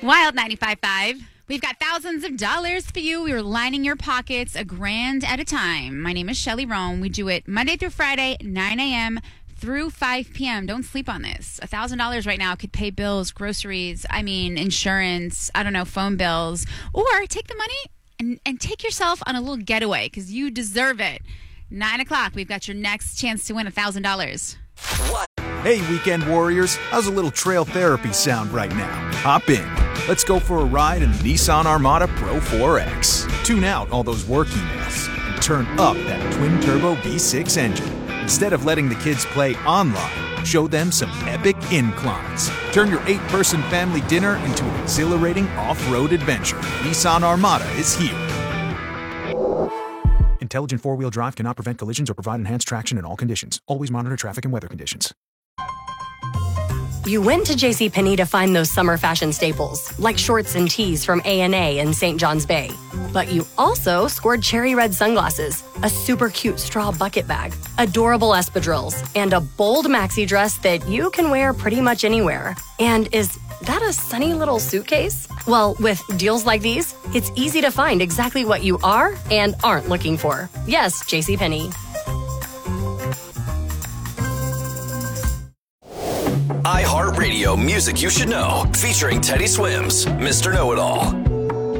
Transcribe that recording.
Wild 95.5. We've got thousands of dollars for you. We are lining your pockets $1,000 at a time. My name is Shelly Rome. We do it Monday through Friday, 9 a.m. through 5 p.m. Don't sleep on this. $1,000 right now could pay bills, groceries, insurance, phone bills. Or take the money and take yourself on a little getaway because you deserve it. 9 o'clock, we've got your next chance to win $1,000. Hey, weekend warriors. How's a little trail therapy sound right now? Hop in. Let's go for a ride in the Nissan Armada Pro 4X. Tune out all those work emails and turn up that twin-turbo V6 engine. Instead of letting the kids play online, show them some epic inclines. Turn your 8-person family dinner into an exhilarating off-road adventure. Nissan Armada is here. Intelligent four-wheel drive cannot prevent collisions or provide enhanced traction in all conditions. Always monitor traffic and weather conditions. You went to JCPenney to find those summer fashion staples, like shorts and tees from A&A in St. John's Bay. But you also scored cherry red sunglasses, a super cute straw bucket bag, adorable espadrilles, and a bold maxi dress that you can wear pretty much anywhere. And is that a sunny little suitcase? Well, with deals like these, it's easy to find exactly what you are and aren't looking for. Yes, JCPenney. iHeartRadio Music You Should Know, featuring Teddy Swims, Mr. Know-It-All.